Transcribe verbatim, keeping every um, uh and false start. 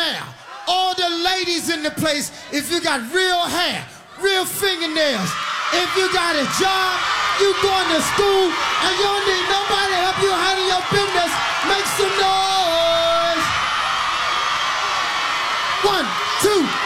Now, all the ladies in the place, if you got real hair, real fingernails, if you got a job, you going to school, and you don't need nobody to help you handle your business, make some noise. One, two,